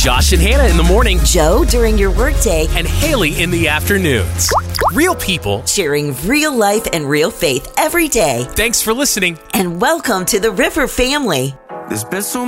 Josh and Hannah in the morning, Joe during your workday, and Haley in the afternoons. Real people sharing real life and real faith every day. Thanks for listening. And welcome to the River family. There's been so